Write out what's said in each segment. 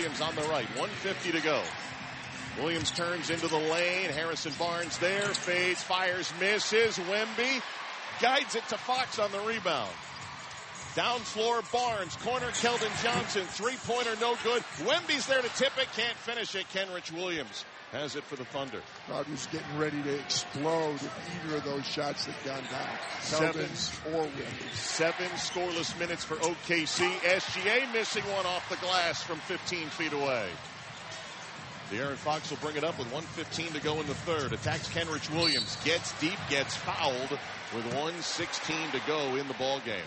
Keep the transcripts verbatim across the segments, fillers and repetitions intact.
Williams on the right. one fifty to go. Williams turns into the lane. Harrison Barnes there. Fades, fires, misses. Wemby guides it to Fox on the rebound. Down floor, Barnes. Corner, Keldon Johnson. Three-pointer, no good. Wemby's there to tip it. Can't finish it. Kenrich Williams has it for the Thunder. Crowd was getting ready to explode if either of those shots had gone down. Keldon or Wemby. Seven scoreless minutes for O K C. S G A missing one off the glass from fifteen feet away. De'Aaron Fox will bring it up with one fifteen to go in the third. Attacks Kenrich Williams. Gets deep, gets fouled with one sixteen to go in the ball game.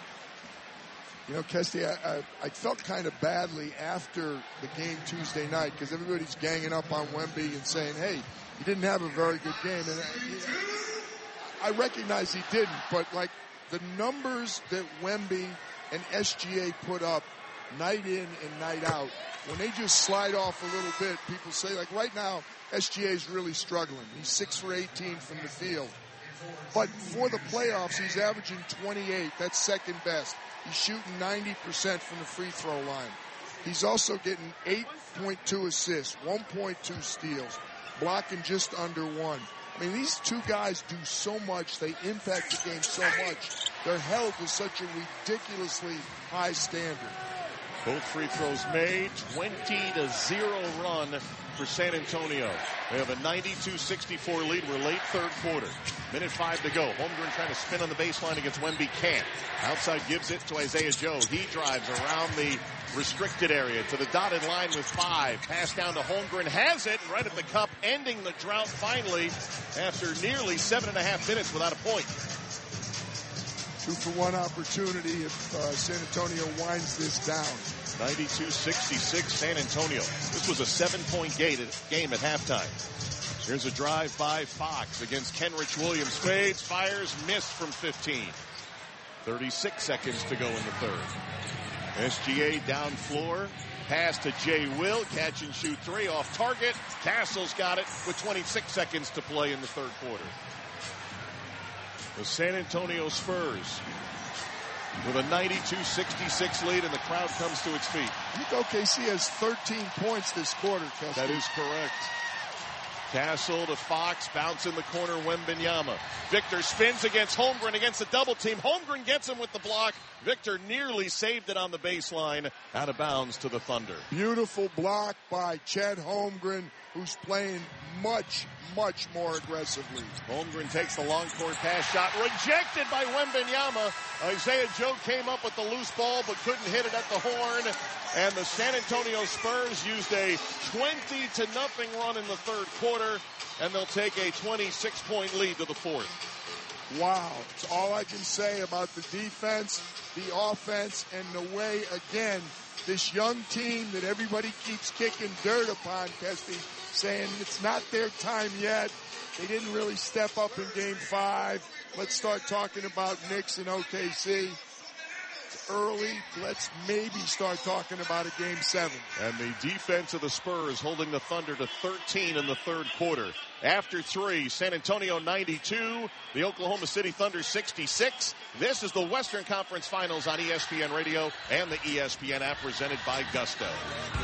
You know, Kesty, I, I, I felt kind of badly after the game Tuesday night because everybody's ganging up on Wemby and saying, hey, he didn't have a very good game. And I, I recognize he didn't, but like the numbers that Wemby and S G A put up night in and night out, when they just slide off a little bit, people say, like right now, S G A is really struggling. He's six for eighteen from the field. But for the playoffs, he's averaging twenty-eight. That's second best. He's shooting ninety percent from the free throw line. He's also getting eight point two assists, one point two steals, blocking just under one. I mean, these two guys do so much. They impact the game so much. They're held to such a ridiculously high standard. Both free throws made. twenty to zero run for San Antonio. They have a ninety-two sixty-four lead. We're late third quarter. Minute five to go. Holmgren trying to spin on the baseline against Wemby. Can't. Outside gives it to Isaiah Joe. He drives around the restricted area to the dotted line with five. Pass down to Holmgren. Has it right at the cup, ending the drought finally after nearly seven and a half minutes without a point. Two for one opportunity if uh, San Antonio winds this down. ninety-two sixty-six San Antonio. This was a seven-point game at halftime. Here's a drive by Fox against Kenrich Williams. Fades, fires, missed from fifteen. thirty-six seconds to go in the third. S G A down floor. Pass to Jay Will. Catch and shoot three off target. Castle's got it with twenty-six seconds to play in the third quarter. The San Antonio Spurs with a ninety-two sixty-six lead, and the crowd comes to its feet. I think O K C has thirteen points this quarter, Kessler. That is correct. Castle to Fox, bounce in the corner, Wembanyama. Victor spins against Holmgren against the double team. Holmgren gets him with the block. Victor nearly saved it on the baseline, out of bounds to the Thunder. Beautiful block by Chet Holmgren, who's playing much, much more aggressively. Holmgren takes the long court pass shot, rejected by Wembanyama. Isaiah Joe came up with the loose ball, but couldn't hit it at the horn. And the San Antonio Spurs used a twenty to nothing run in the third quarter, and they'll take a twenty-six point lead to the fourth. Wow. It's all I can say about the defense, the offense, and the way, again, this young team that everybody keeps kicking dirt upon, Kesty, saying it's not their time yet. They didn't really step up in game five. Let's start talking about Knicks and O K C. It's early. Let's maybe start talking about a game seven. And the defense of the Spurs holding the Thunder to thirteen in the third quarter. After three, San Antonio ninety-two, the Oklahoma City Thunder sixty-six. This is the Western Conference Finals on E S P N Radio and the E S P N app presented by Gusto.